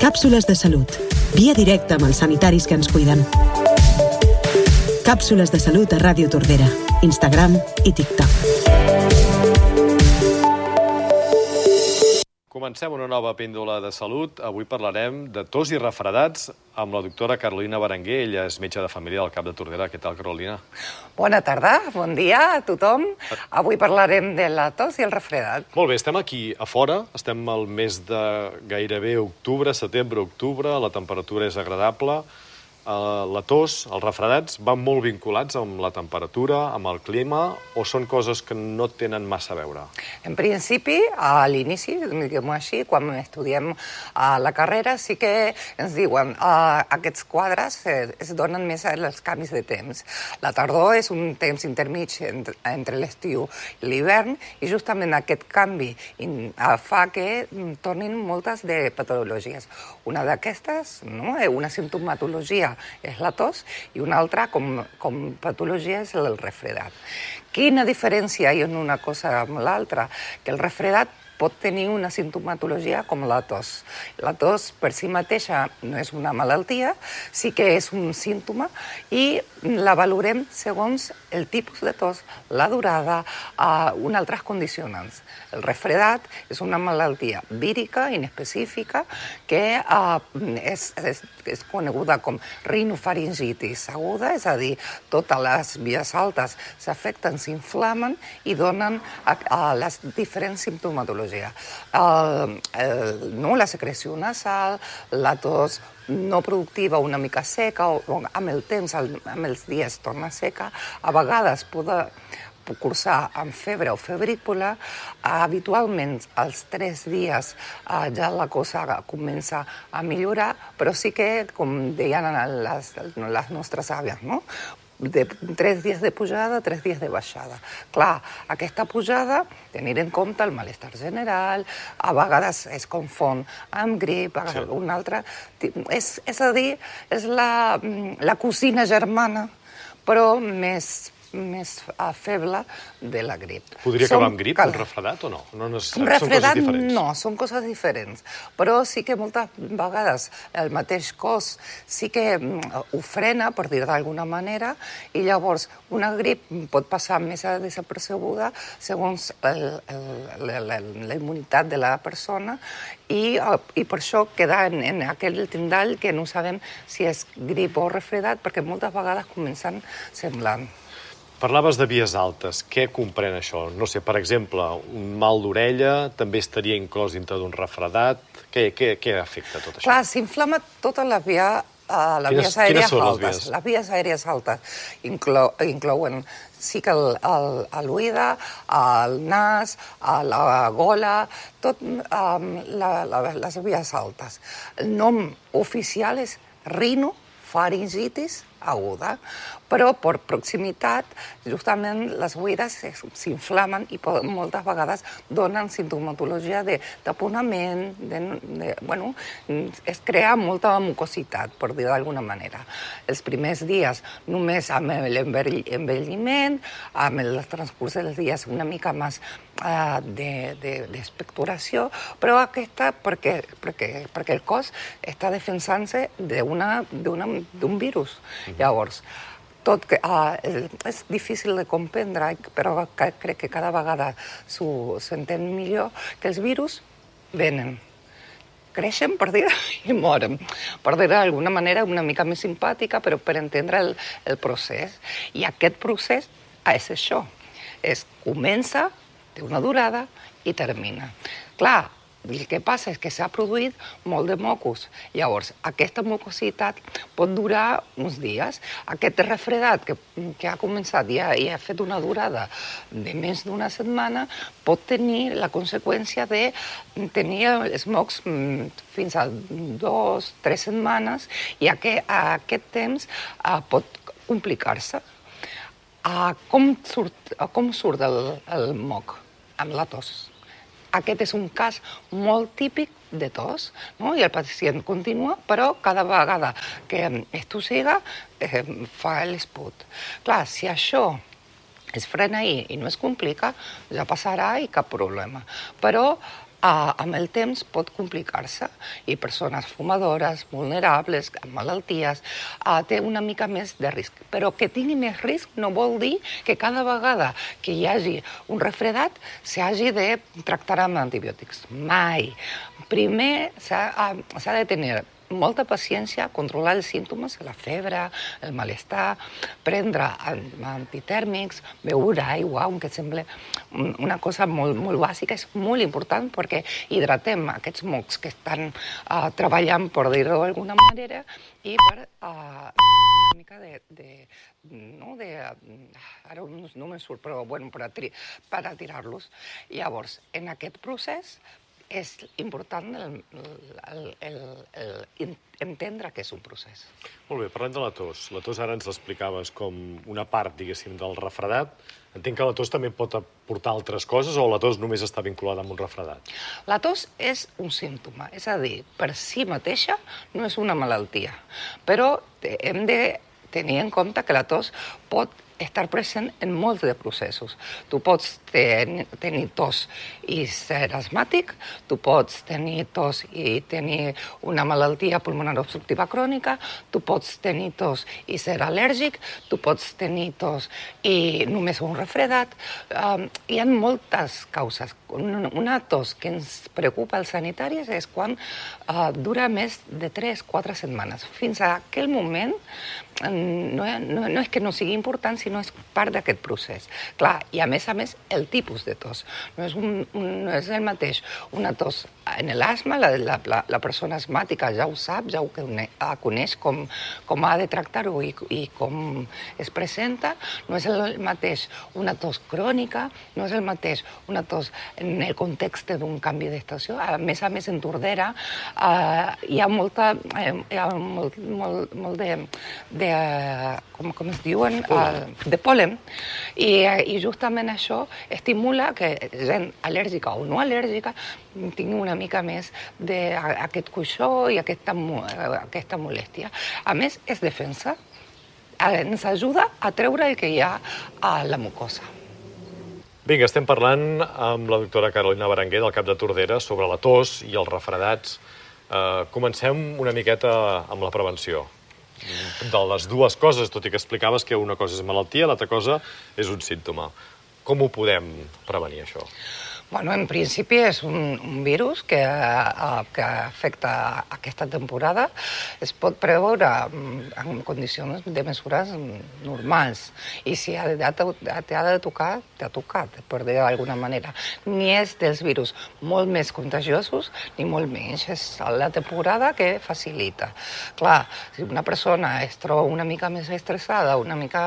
Càpsules de salut. Via directa amb els sanitaris que ens cuiden. Càpsules de salut a Ràdio Tordera, Instagram i TikTok. Comencem una nova píndola de salut. Avui parlarem de tos i refredats amb la doctora Carolina Berenguer. Ella és metge de família del CAP de Tordera. Què tal, Carolina? Bona tarda, bon dia a tothom. Avui parlarem de la tos i el refredat. Molt bé, estem aquí a fora. Estem al mes de gairebé octubre, setembre-octubre. La temperatura és agradable. La tos, els refredats, van molt vinculats amb la temperatura, amb el clima, o són coses que no tenen massa a veure? En principi, a l'inici, diguem-ho així, quan estudiem la carrera, sí que ens diuen aquests quadres es donen més als canvis de temps. La tardor és un temps intermig entre l'estiu i l'hivern, i justament aquest canvi fa que tornin moltes de patologies. Una d'aquestes, una simptomatologia, és la tos, i una altra, com patologia, és el refredat. Quina diferència hi ha en una cosa amb l'altra? Que el refredat pot tenir una simptomatologia com la tos. La tos per si mateixa no és una malaltia, sí que és un símptoma i la valorem segons el tipus de tos, la durada, unes altres condicionants. El refredat és una malaltia vírica, inespecífica, que és coneguda com rinofaringitis aguda, és a dir, totes les vies altes s'afecten, s'inflamen i donen les diferents simptomatologies. La secreció nasal, la tos no productiva, una mica seca, o amb el temps, amb els dies torna seca, a vegades pot cursar amb febre o febrícula. Habitualment als 3 dies ja la cosa comença a millorar, però sí que, com deien les nostres àvies, de 3 dies de pujada, 3 dies de baixada. Clar, aquesta pujada, tenir en compte el malestar general, a vegades es confon amb grip, una altra. És a dir, és la cosina germana, però més feble de la grip. Podria acabar amb grip, un refredat, o no? Un refredat no, són coses diferents. Però sí que moltes vegades el mateix cos sí que ho frena, per dir d'alguna manera, i llavors una grip pot passar més desapercebuda segons la immunitat de la persona, i per això queda en aquell tindall que no sabem si és grip o refredat, perquè moltes vegades comencen semblant. Parlaves de vies altes. Què comprèn això? No sé, per exemple, un mal d'orella també estaria inclòs dintre d'un refredat? Què afecta tot això? Clar, s'inflama tota la via les vies aèries altes. Les vies aèries altes inclouen sí que l'oïda, el nas, la gola, tot les vies altes. El nom oficial és rinofaringitis aguda, però per proximitat, justament les oïdes s'inflamen i moltes vegades donen simptomatologia de taponament, es crea molta mucositat, per dir d'alguna manera. Els primers dies només amb l'envelliment, amb el transcurs dels dies una mica més d'expectoració, però aquesta perquè el cos està defensant-se d'un virus. Llavors, és difícil de comprendre, però crec que cada vegada s'entén millor que els virus venen, creixen, per dir, i moren. Per dir d'alguna manera una mica més simpàtica, però per entendre el procés. I aquest procés és això. Comença, té una durada i termina. Clar, el que passa és que s'ha produït molt de mocos. Llavors, aquesta mucositat pot durar uns dies. Aquest refredat que ha començat i ha fet una durada de més d'una setmana pot tenir la conseqüència de tenir els mocs fins a 2 o 3 setmanes, i aquest temps pot complicar-se. Com surt el moc? Amb la tos. Aquest és un cas molt típic de tos, i el pacient continua, però cada vegada que estossiga fa l'esput. Clar, si això es frena ahir i no es complica, ja passarà i cap problema. Però amb el temps pot complicar-se i persones fumadores, vulnerables, amb malalties, té una mica més de risc. Però que tingui més risc no vol dir que cada vegada que hi hagi un refredat s'hagi de tractar amb antibiòtics. Mai. Primer s'ha de tenir molta paciència, controlar els símptomes, la febre, el malestar, prendre antitèrmics, beure aigua, aunque sembla una cosa molt, molt bàsica, és molt important perquè hidratem aquests mocs que estan treballant, per dir-ho d'alguna manera, i per una mica ara no me'n surt, però bueno, per atirar-los. Llavors, en aquest procés, és important entendre que és un procés. Molt bé, parlem de la tos. La tos ara ens l'explicaves com una part, diguéssim, del refredat. Entenc que la tos també pot aportar altres coses o la tos només està vinculada amb un refredat? La tos és un símptoma, és a dir, per si mateixa no és una malaltia, però hem de tenir en compte que la tos pot estar present en molts de processos. Tu pots tenir tos i ser asmàtic, tu pots tenir tos i tenir una malaltia pulmonar obstructiva crònica, tu pots tenir tos i ser al·lèrgic, tu pots tenir tos i només un refredat. Hi ha moltes causes. Una tos que ens preocupa als sanitaris és quan dura més de 3-4 setmanes. Fins a aquell moment no és que no sigui important, sinó és part d'aquest procés. Clar, i a més, el tipus de tos. No és el mateix una tos en l'asma, la persona asmàtica ja ho sap, ja ho coneix com ha de tractar-ho i com es presenta. No és el mateix una tos crònica, no és el mateix una tos en el context d'un canvi d'estació. A més, en Tordera hi ha molt com es diuen, de pol·len, i justament això estimula que gent al·lèrgica o no al·lèrgica tingui una mica més d'aquest coixó i aquesta molèstia. A més, és defensa. Ens ajuda a treure el que hi ha a la mucosa. Vinga, estem parlant amb la doctora Carolina Berenguer del CAP de Tordera sobre la tos i els refredats. Comencem una miqueta amb la prevenció. De les dues coses, tot i que explicaves que una cosa és malaltia, l'altra cosa és un símptoma. Com ho podem prevenir, això? Bueno, en principi és un virus que afecta aquesta temporada. Es pot preveure en condicions de mesures normals. I si t'ha de tocar, t'ha tocat, per dir d'alguna manera. Ni és dels virus molt més contagiosos, ni molt menys. És la temporada que facilita. Clar, si una persona es troba una mica més estressada, una mica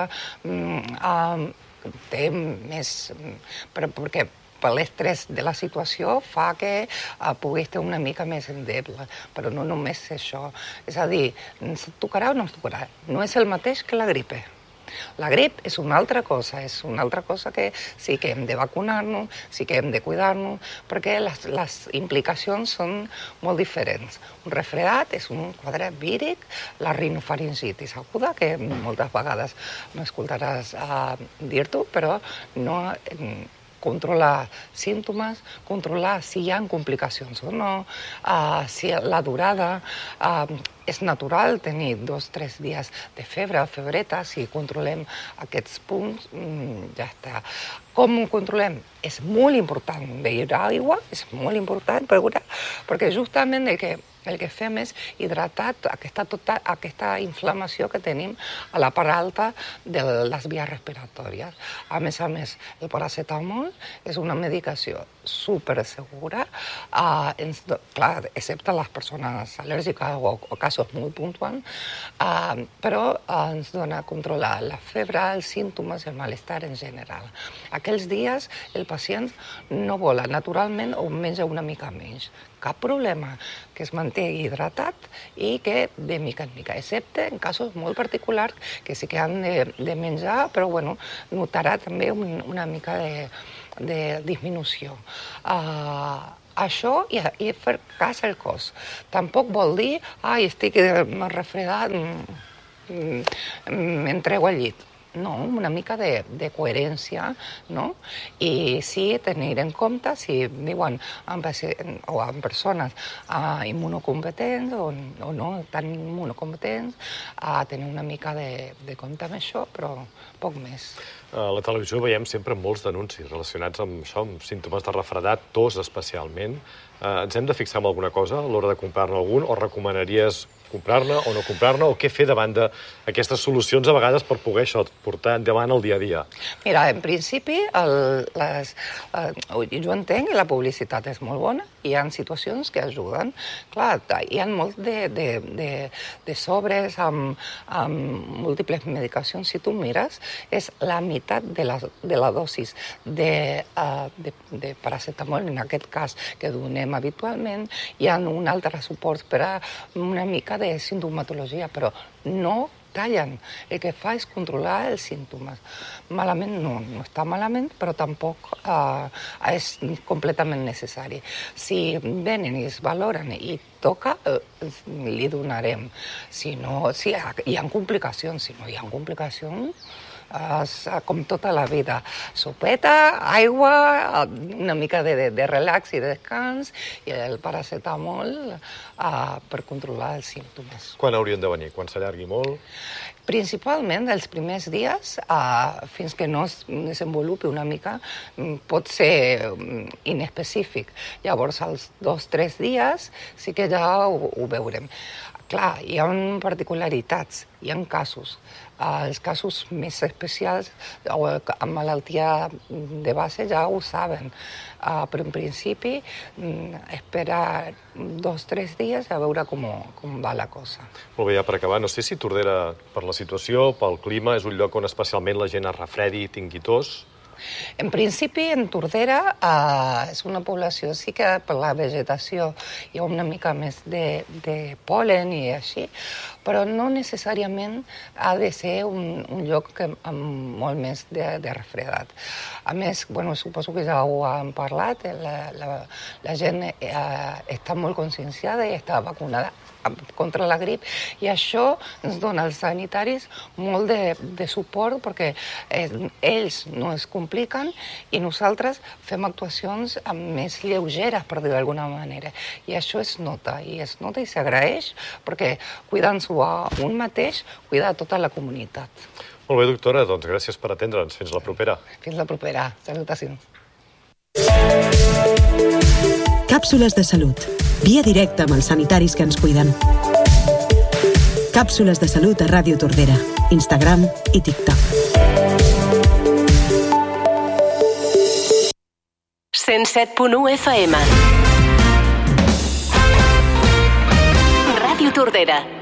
té més... perquè l'estrès de la situació fa que pugui estar una mica més endeble, però no només això. És a dir, ens tocarà o no ens tocarà? No és el mateix que la gripe. La grip és una altra cosa que sí que hem de vacunar-nos, sí que hem de cuidar-nos, perquè les implicacions són molt diferents. Un refredat és un quadre víric, la rinofaringitis aguda, que moltes vegades m'escoltaràs dir-t'ho, però no... controlar símptomes, controlar si hi ha complicacions o no, si la durada... És natural tenir 2-3 dies de febre o febreta. Si controlem aquests punts, ja està. Com ho controlem? És molt important beure aigua, és molt important beure, perquè justament el que fem és hidratar aquesta inflamació que tenim a la part alta de les vies respiratòries. A més, el paracetamol és una medicació supersegura, clar, excepte les persones al·lèrgiques o casos molt puntuals, però ens dona a controlar la febre, els símptomes i el malestar en general. Aquells dies el pacient no vola naturalment o menja una mica menys. Cap problema, que es manté hidratat i que de mica en mica, excepte en casos molt particulars que sí que han de menjar, però bueno, notarà també una mica de disminució. Això i fer cas al cos. Tampoc vol dir, estic refredat, m'entrego al llit. una mica de coherència, no? I sí, tenir en compte si viuen en persones immunocompetents o no tan immunocompetents, tenir una mica de compte amb això, però poc més. A la televisió veiem sempre molts denuncis relacionats amb això, amb símptomes de refredat, tos especialment. Ens hem de fixar en alguna cosa a l'hora de comprar-ne algun, o recomanaries comprar-ne o no comprar-ne, o què fer davant d'aquestes solucions a vegades per poder això, portar endavant el dia a dia? Mira, en principi, jo entenc que la publicitat és molt bona, hi ha situacions que ajuden. Clar, hi ha molt de sobres amb múltiples medicacions. Si tu mires, és la meitat de la dosis de paracetamol, en aquest cas, que donem habitualment. Hi ha un altre suport per a una mica de sintomatologia, però no tallen. El que fa és controlar els símptomes. Malament no està malament, però tampoc és completament necessari. Si venen i es valoren i toca, li donarem. Si no, si hi ha complicacions, si no hi ha complicacions, com tota la vida, sopeta, aigua, una mica de relax i de descans, i el paracetamol per controlar els símptomes. Quan haurien de venir? Quan s'allargui molt? Principalment els primers dies, fins que no es desenvolupi una mica, pot ser inespecífic. Llavors, als 2-3 dies sí que ja ho veurem. Clar, hi ha particularitats, hi ha casos. Els casos més especials o amb malaltia de base ja ho saben, però en principi esperar 2-3 dies a veure com va la cosa. Molt bé, ja per acabar, no sé si Tordera, per la situació, pel clima, és un lloc on especialment la gent es refredi i tingui tos? En principi, en Tordera és una població, sí que per la vegetació hi ha una mica més de pol·len i així, però no necessàriament ha de ser un lloc amb molt més de refredat. A més, suposo que ja ho han parlat, la gent està molt conscienciada i està vacunada contra la grip, i això ens dona als sanitaris molt de suport perquè ells no es compliquen i nosaltres fem actuacions més lleugeres, per dir d'alguna manera. I això es nota i s'agraeix perquè cuidant-s'ho a un mateix, cuida tota la comunitat. Molt bé, doctora, doncs gràcies per atendre'ns. Fins la propera. Fins la propera. Salutacions. Càpsules de salut. Via directa amb els sanitaris que ens cuiden. Càpsules de salut a Ràdio Tordera, Instagram i TikTok. 107.1 FM. Ràdio Tordera.